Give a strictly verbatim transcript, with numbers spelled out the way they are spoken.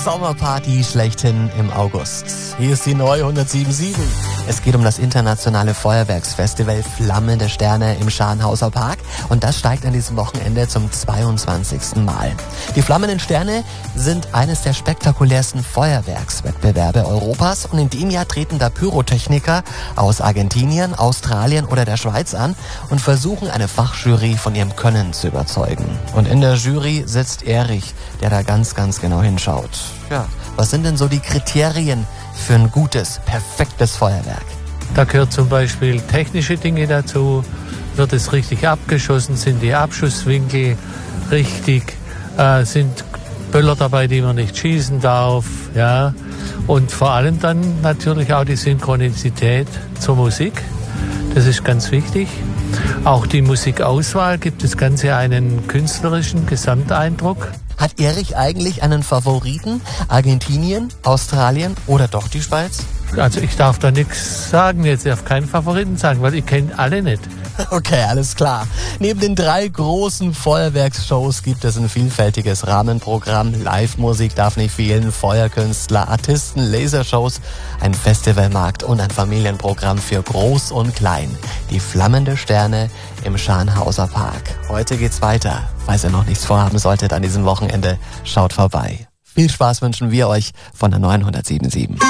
Sommerparty schlechthin im August. Hier ist die neunhundertsieben Komma sieben. Es geht um das internationale Feuerwerksfestival Flammende Sterne im Scharnhauser Park und das steigt an diesem Wochenende zum zweiundzwanzigsten Mal. Die Flammenden Sterne sind eines der spektakulärsten Feuerwerkswettbewerbe Europas und in dem Jahr treten da Pyrotechniker aus Argentinien, Australien oder der Schweiz an und versuchen eine Fachjury von ihrem Können zu überzeugen. Und in der Jury sitzt Erich, der da ganz, ganz genau hinschaut. Ja, was sind denn so die Kriterien für ein gutes, perfektes Feuerwerk? Da gehört zum Beispiel technische Dinge dazu. Wird es richtig abgeschossen? Sind die Abschusswinkel richtig? Äh, sind Böller dabei, die man nicht schießen darf? Ja. Und vor allem dann natürlich auch die Synchronizität zur Musik. Das ist ganz wichtig. Auch die Musikauswahl gibt das Ganze einen künstlerischen Gesamteindruck. Hat Erich eigentlich einen Favoriten? Argentinien, Australien oder doch die Schweiz? Also ich darf da nichts sagen jetzt, ich darf keinen Favoriten sagen, weil ich kenne alle nicht. Okay, alles klar. Neben den drei großen Feuerwerksshows gibt es ein vielfältiges Rahmenprogramm. Live-Musik darf nicht fehlen, Feuerkünstler, Artisten, Lasershows, ein Festivalmarkt und ein Familienprogramm für Groß und Klein. Die Flammende Sterne im Scharnhauser Park. Heute geht's weiter. Falls ihr noch nichts vorhaben solltet an diesem Wochenende, schaut vorbei. Viel Spaß wünschen wir euch von der neunhundertsieben Komma sieben.